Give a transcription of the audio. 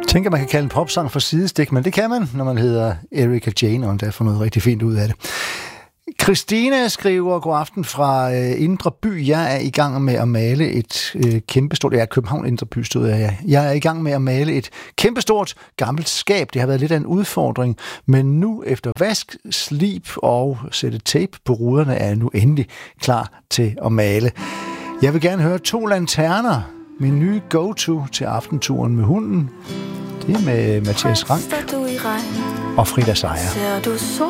Tænker, man kan kalde en popsang for sidestik, men det kan man, når man hedder Erika Jane, og der får noget rigtig fint ud af det. Christina skriver, god aften fra Indre By. Jeg er i gang med at male et kæmpestort... Ja, København Indre By stod jeg. Jeg er i gang med at male et kæmpestort gammelt skab. Det har været lidt af en udfordring, men nu efter vask, slib og sætte tape på ruderne, er jeg nu endelig klar til at male. Jeg vil gerne høre 2 lanterner. Min nye go-to til aftenturen med hunden. Det er med Mathias Rank og Frida Seier. Ser du sol